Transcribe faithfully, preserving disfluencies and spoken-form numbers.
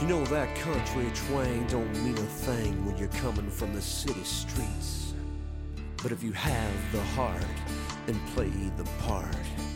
You know that country twang don't mean a thing when you're coming from the city streets. But if you have the heart and play the part,